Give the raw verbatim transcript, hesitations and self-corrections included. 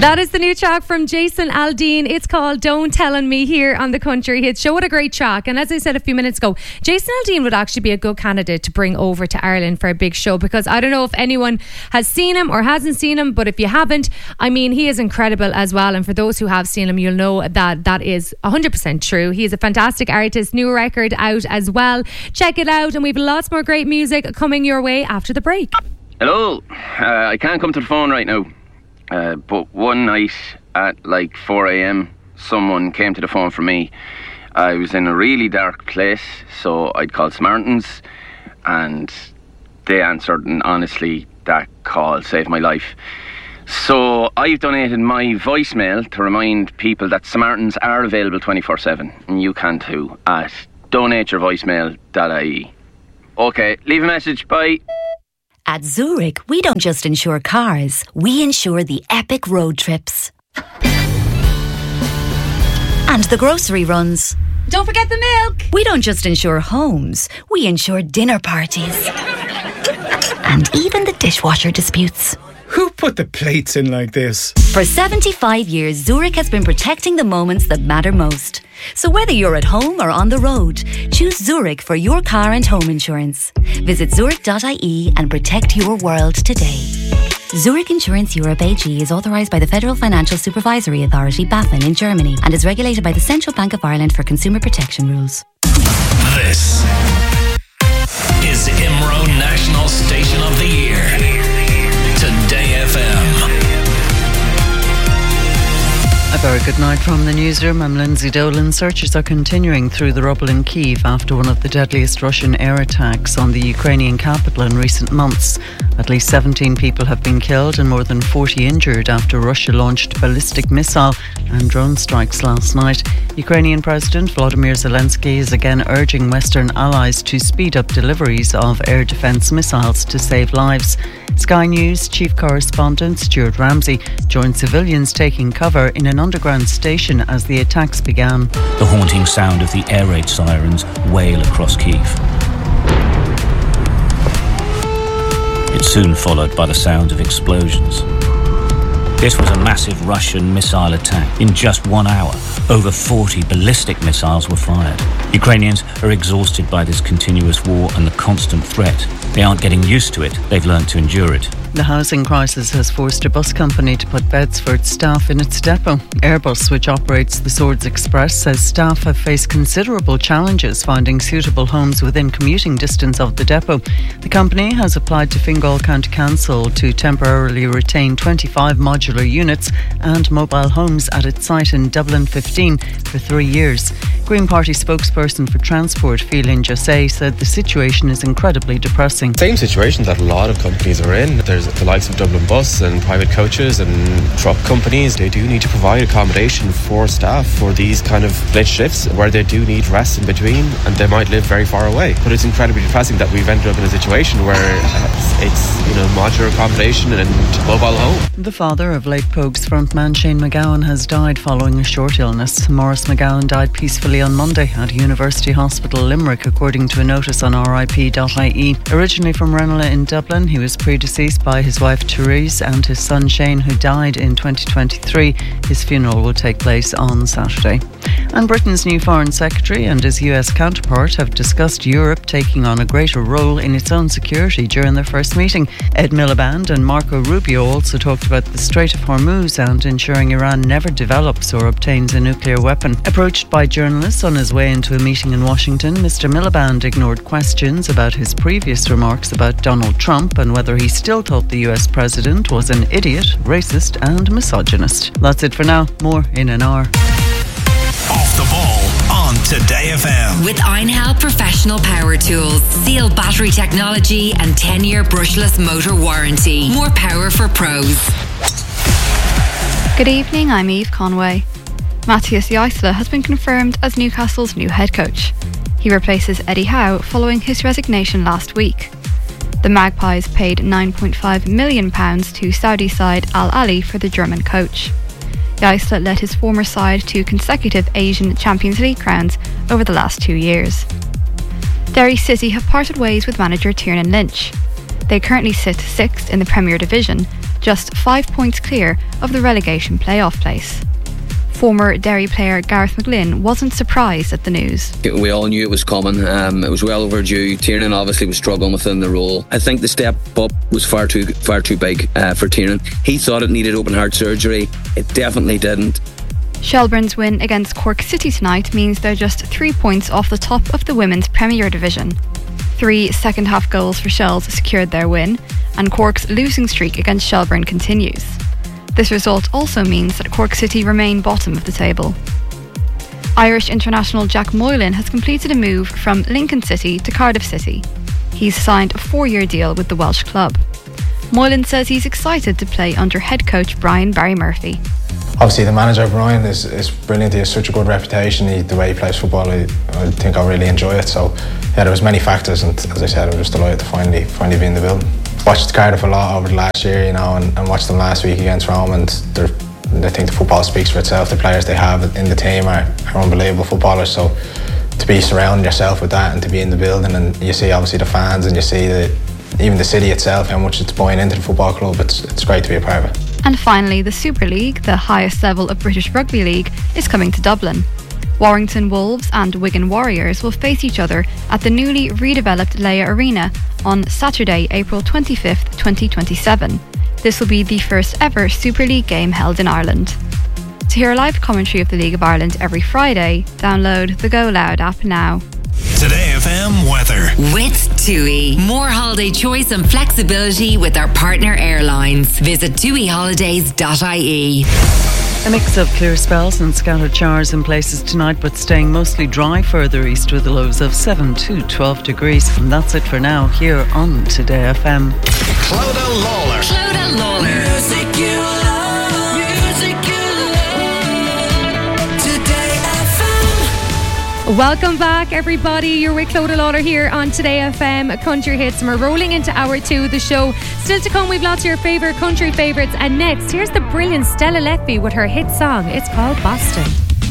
That is the new track from Jason Aldean. It's called Don't Tellin' Me here on the Country Hits Show. What a great track. And as I said a few minutes ago, Jason Aldean would actually be a good candidate to bring over to Ireland for a big show, because I don't know if anyone has seen him or hasn't seen him, but if you haven't, I mean, he is incredible as well. And for those who have seen him, you'll know that that is one hundred percent true. He is a fantastic artist. New record out as well. Check it out. And we have lots more great music coming your way after the break. Hello. Uh, I can't come to the phone right now. Uh, but one night at like four a.m, someone came to the phone for me. I was in a really dark place, so I'd called Samaritans, and they answered, and honestly, that call saved my life. So I've donated my voicemail to remind people that Samaritans are available twenty-four seven, and you can too, at donate your voicemail dot I E. Okay, leave a message, bye. At Zurich, we don't just insure cars, we insure the epic road trips. And the grocery runs. Don't forget the milk. We don't just insure homes, we insure dinner parties. And even the dishwasher disputes. Who put the plates in like this? For seventy-five years, Zurich has been protecting the moments that matter most. So whether you're at home or on the road, choose Zurich for your car and home insurance. Visit zurich dot I E and protect your world today. Zurich Insurance Europe A G is authorised by the Federal Financial Supervisory Authority, BaFin, in Germany, and is regulated by the Central Bank of Ireland for consumer protection rules. This is IMRO National Station of the Year. Today F M. A very good night from the newsroom. I'm Lindsay Dolan. Searches are continuing through the rubble in Kyiv after one of the deadliest Russian air attacks on the Ukrainian capital in recent months. At least seventeen people have been killed and more than forty injured after Russia launched ballistic missile and drone strikes last night. Ukrainian President Volodymyr Zelensky is again urging Western allies to speed up deliveries of air defence missiles to save lives. Sky News chief correspondent Stuart Ramsey joined civilians taking cover in an underground station as the attacks began. The haunting sound of the air raid sirens wail across Kyiv. It's soon followed by the sound of explosions. This was a massive Russian missile attack. In just one hour, over forty ballistic missiles were fired. Ukrainians are exhausted by this continuous war and the constant threat. They aren't getting used to it. They've learned to endure it. The housing crisis has forced a bus company to put beds for its staff in its depot. Airbus, which operates the Swords Express, says staff have faced considerable challenges finding suitable homes within commuting distance of the depot. The company has applied to Fingal County Council to temporarily retain twenty-five modular units and mobile homes at its site in Dublin fifteen for three years. Green Party spokesperson for Transport, Phelan Jose, said the situation is incredibly depressing. Same situation that a lot of companies are in. There's the likes of Dublin Bus and private coaches and truck companies. They do need to provide accommodation for staff for these kind of late shifts where they do need rest in between, and they might live very far away. But it's incredibly depressing that we've ended up in a situation where it's, you know, modular accommodation and mobile home. The father of Lake Pogues frontman Shane MacGowan has died following a short illness. Maurice MacGowan died peacefully on Monday at University Hospital Limerick, according to a notice on R I P dot I E. Originally from Ranelagh in Dublin, he was predeceased by his wife Therese and his son Shane, who died in twenty twenty-three. His funeral will take place on Saturday. And Britain's new Foreign Secretary and his U S counterpart have discussed Europe taking on a greater role in its own security during their first meeting. Ed Miliband and Marco Rubio also talked about the Strait of Hormuz and ensuring Iran never develops or obtains a nuclear weapon. Approached by journalists on his way into a meeting in Washington, Mister Miliband ignored questions about his previous remarks about Donald Trump and whether he still thought the U S president was an idiot, racist and misogynist. That's it for now. More in an hour. Off the ball on Today F M. With Einhell Professional Power Tools. Seal battery technology and ten-year brushless motor warranty. More power for pros. Good evening, I'm Eve Conway. Matthias Jaisler has been confirmed as Newcastle's new head coach. He replaces Eddie Howe following his resignation last week. The Magpies paid nine point five million pounds to Saudi side Al Ahly for the German coach. Jaisler led his former side to consecutive Asian Champions League crowns over the last two years. Derry City have parted ways with manager Tiernan Lynch. They currently sit sixth in the Premier Division just five points clear of the relegation playoff place. Former Derry player Gareth McGlynn wasn't surprised at the news. We all knew it was coming. Um, it was well overdue. Tiernan obviously was struggling within the role. I think the step up was far too far too big uh, for Tiernan. He thought it needed open heart surgery. It definitely didn't. Shelbourne's win against Cork City tonight means they're just three points off the top of the Women's Premier Division. Three second half goals for Shells secured their win, and Cork's losing streak against Shelbourne continues. This result also means that Cork City remain bottom of the table. Irish international Jack Moylan has completed a move from Lincoln City to Cardiff City. He's signed a four-year deal with the Welsh club. Moylan says he's excited to play under head coach Brian Barry Murphy. Obviously the manager Brian is, is brilliant. He has such a good reputation. He, the way he plays football, I, I think I'll really enjoy it. So yeah, there was many factors, and as I said, I'm just delighted to finally finally be in the building. Watched Cardiff a lot over the last year, you know, and, and watched them last week against Rome, and I think the football speaks for itself. The players they have in the team are, are unbelievable footballers. So to be surrounding yourself with that, and to be in the building, and you see obviously the fans, and you see the even the city itself, how much it's buying into the football club. It's it's great to be a part of it. And finally, the Super League, the highest level of British Rugby League, is coming to Dublin. Warrington Wolves and Wigan Warriors will face each other at the newly redeveloped Leia Arena on Saturday, April twenty-fifth, twenty twenty-seven. This will be the first ever Super League game held in Ireland. To hear a live commentary of the League of Ireland every Friday, download the Go Loud app now. Today F M weather. With TUI. More holiday choice and flexibility with our partner airlines. Visit tui holidays dot I E. A mix of clear spells and scattered showers in places tonight, but staying mostly dry further east with the lows of seven to twelve degrees. And that's it for now here on Today F M. Clodagh Lawler. Clodagh Lawler. Music you love. Music you love. Today F M. Welcome back, everybody. You're with Clodagh Lawler here on Today F M Country Hits, and we're rolling into hour two of the show. Still to come, we've lots of your favourite country favourites, and next, here's the brilliant Stella Letby with her hit song. It's called Boston.